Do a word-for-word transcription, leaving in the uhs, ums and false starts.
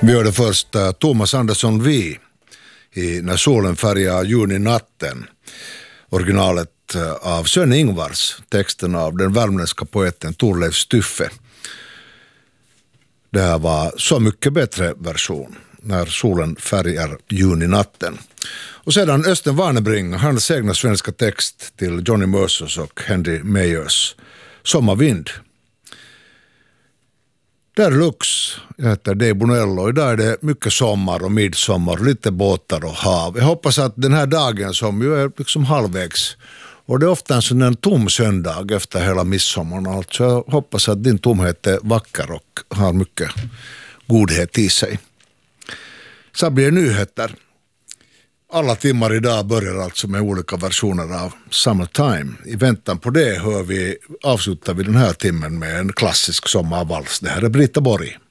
Vi hörde först uh, Thomas Andersson Vi i När solen färgar juninatten. Originalet uh, av Sön Ingvars, texten av den värmländska poeten Torleif Stuffe. Det här var Så mycket bättre version, När solen färgar juninatten. Och sedan Östen Warnerbring, hans egna svenska text till Johnny Mercers och Henry Mayers Sommarvind. Där Lux, jag heter Dave Bonello. Idag är det mycket sommar och midsommar, lite båtar och hav. Jag hoppas att den här dagen som ju är liksom halvvägs, och det är ofta en sån en tom söndag efter hela midsommaren. Alltså jag hoppas att din tomhet är vacker och har mycket godhet i sig. Så blir det nyheter. Alla timmar idag börjar alltså med olika versioner av Summertime. I väntan på det hör vi, avslutar vi den här timmen med en klassisk sommarvals. Det här är Britta Borg.